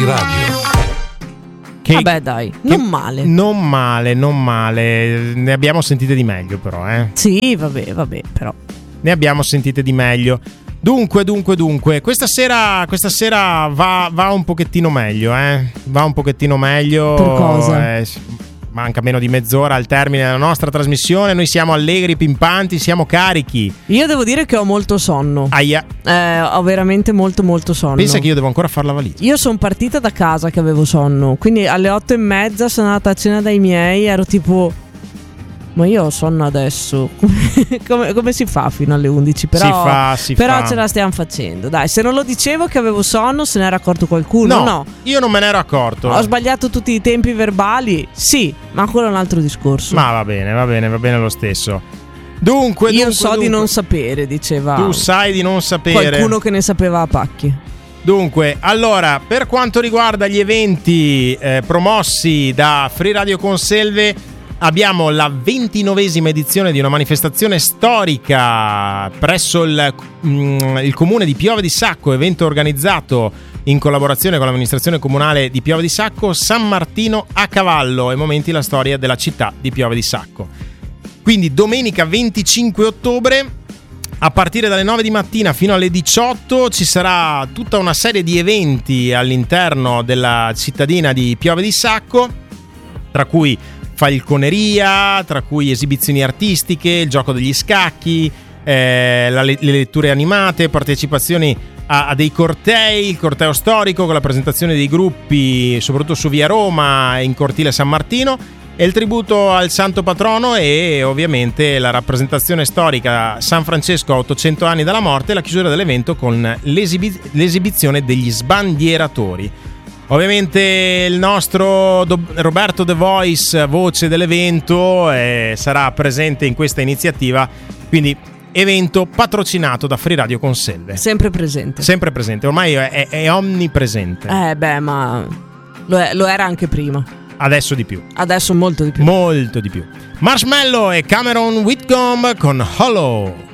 Radio. Vabbè dai, non male. Non male. Ne abbiamo sentite di meglio però, Sì, vabbè, però. Ne abbiamo sentite di meglio. Dunque, questa sera va un pochettino meglio, Va un pochettino meglio. Per cosa? Manca meno di mezz'ora al termine della nostra trasmissione. Noi siamo allegri, pimpanti, siamo carichi. Io devo dire che ho molto sonno. Aia. Ho veramente molto sonno. Pensa che io devo ancora fare la valigia. Io sono partita da casa che avevo sonno, quindi alle 8:30 sono andata a cena dai miei. Ero tipo, ma io ho sonno adesso. come si fa fino alle 11? Però si fa. ce la stiamo facendo. Dai, se non lo dicevo che avevo sonno, se ne era accorto qualcuno? No, io non me ne ero accorto. Ho sbagliato tutti i tempi verbali? Sì, ma quello è un altro discorso. Ma va bene lo stesso. Dunque, di non sapere, diceva. Tu sai di non sapere. Qualcuno che ne sapeva a pacchi. Dunque, allora, per quanto riguarda gli eventi promossi da Free Radio Conselve, abbiamo la 29esima edizione di una manifestazione storica presso il comune di Pieve di Sacco, evento organizzato in collaborazione con l'amministrazione comunale di Pieve di Sacco, San Martino a cavallo, e momenti la storia della città di Pieve di Sacco. Quindi domenica 25 ottobre, a partire dalle 9 di mattina fino alle 18, ci sarà tutta una serie di eventi all'interno della cittadina di Pieve di Sacco, tra cui falconeria, tra cui esibizioni artistiche, il gioco degli scacchi, le letture animate, partecipazioni a dei cortei, il corteo storico con la presentazione dei gruppi soprattutto su via Roma e in cortile San Martino, e il tributo al santo patrono, e ovviamente la rappresentazione storica San Francesco a 800 anni dalla morte, e la chiusura dell'evento con l'esibizione degli sbandieratori. Ovviamente il nostro Roberto The Voice, voce dell'evento, sarà presente in questa iniziativa, quindi evento patrocinato da Free Radio Conselve. Sempre presente, ormai è onnipresente. Ma lo era anche prima. Adesso di più. Adesso molto di più. Molto di più. Marshmello e Cameron Whitcomb con Hollow.